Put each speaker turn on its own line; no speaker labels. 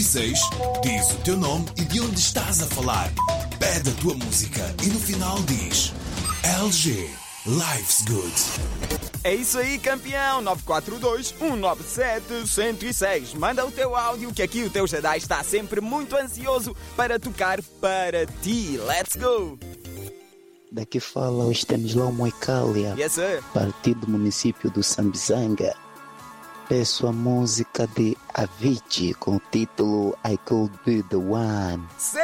6, diz o teu nome e de onde estás a falar. Pede a tua música e no final diz LG Life's Good.
É isso aí, campeão! 942-197-106. Manda o teu áudio que aqui o teu Jedi está sempre muito ansioso para tocar para ti. Let's go!
Daqui fala o Stanislao Moicalia,
Yes, sir.
partido do município do Sambizanga. Peço a música de Avicii com o título I Could Be The One.